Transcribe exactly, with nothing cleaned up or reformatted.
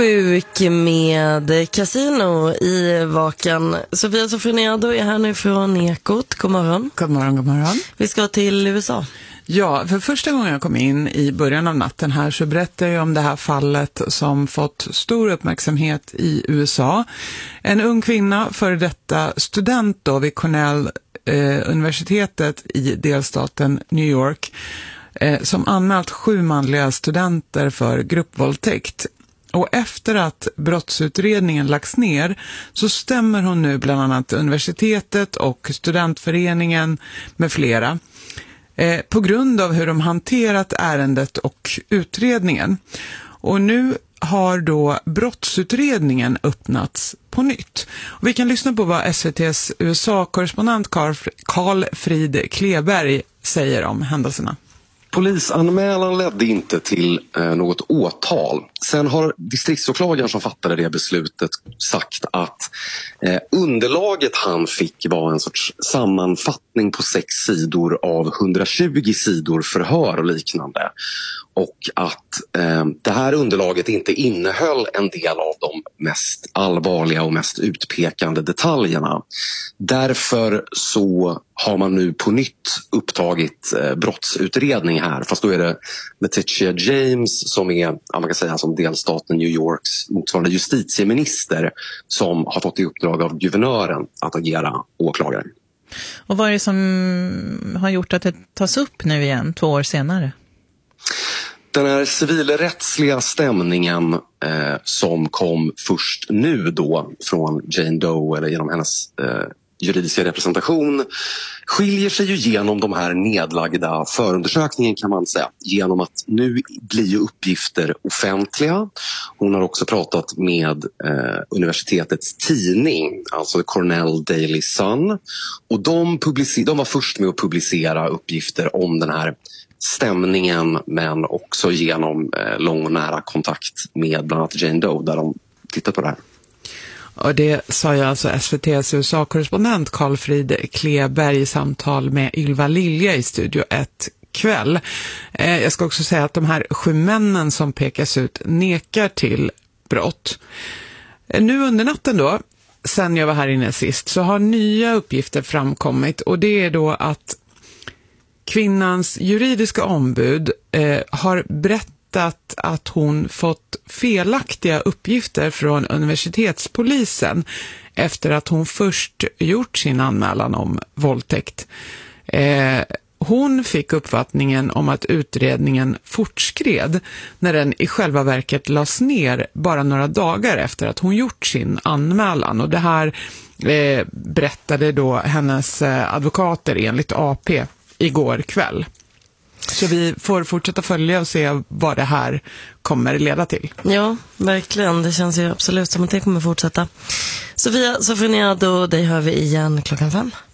Sjuk med Casino i Vakan. Sofia Sofroniado är här nu från Ekot. God morgon. God morgon, god morgon. Vi ska till U S A. Ja, för första gången jag kom in i början av natten här så berättade jag om det här fallet som fått stor uppmärksamhet i U S A. En ung kvinna, för detta student då vid Cornell eh, universitetet i delstaten New York, eh, som anmält sju manliga studenter för gruppvåldtäkt. Och efter att brottsutredningen lagts ner så stämmer hon nu bland annat universitetet och studentföreningen med flera eh, på grund av hur de hanterat ärendet och utredningen. Och nu har då brottsutredningen öppnats på nytt. Och vi kan lyssna på vad S V T:s U S A-korrespondent Carl Frid Kleberg säger om händelserna. Polisanmälan ledde inte till eh, något åtal. Sen har distriktsåklagaren som fattade det beslutet sagt att eh, underlaget han fick var en sorts sammanfattning på sex sidor av hundratjugo sidor förhör och liknande. Och att eh, det här underlaget inte innehöll en del av de mest allvarliga och mest utpekande detaljerna. Därför så har man nu på nytt upptagit eh, brottsutredning här. Fast då är det Letitia James som är, man kan säga, som delstaten New Yorks motsvarande justitieminister som har fått i uppdrag av guvernören att agera åklagare. Och vad är det som har gjort att det tas upp nu igen, två år senare? Den här civilrättsliga stämningen eh, som kom först nu då från Jane Doe eller genom hennes eh, juridiska representation skiljer sig ju genom de här nedlagda förundersökningen, kan man säga, genom att nu blir ju uppgifter offentliga. Hon har också pratat med eh, universitetets tidning, alltså Cornell Daily Sun, och de, publicer- de var först med att publicera uppgifter om den här stämningen, men också genom eh, lång och nära kontakt med bland annat Jane Doe där de tittar på det här. Och det sa jag alltså S V T:s U S A-korrespondent Carl Frid Kleberg i samtal med Ylva Lilja i Studio ett kväll. Eh, jag ska också säga att de här sju männen som pekas ut nekar till brott. Eh, nu under natten då, sen jag var här inne sist, så har nya uppgifter framkommit, och det är då att kvinnans juridiska ombud eh, har berättat att hon fått felaktiga uppgifter från universitetspolisen efter att hon först gjort sin anmälan om våldtäkt. Eh, hon fick uppfattningen om att utredningen fortskred när den i själva verket lades ner bara några dagar efter att hon gjort sin anmälan. Och det här eh, berättade då hennes eh, advokater enligt A P igår kväll. Så vi får fortsätta följa och se vad det här kommer leda till. Ja, verkligen. Det känns ju absolut som att det kommer fortsätta. Sofia Sofroniado, dig hör vi igen klockan fem.